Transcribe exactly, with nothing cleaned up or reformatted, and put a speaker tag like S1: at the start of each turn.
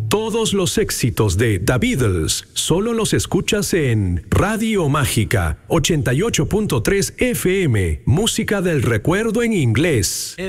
S1: Todos los éxitos de The Beatles solo los escuchas en Radio Mágica ochenta y ocho punto tres F M, música del recuerdo en inglés.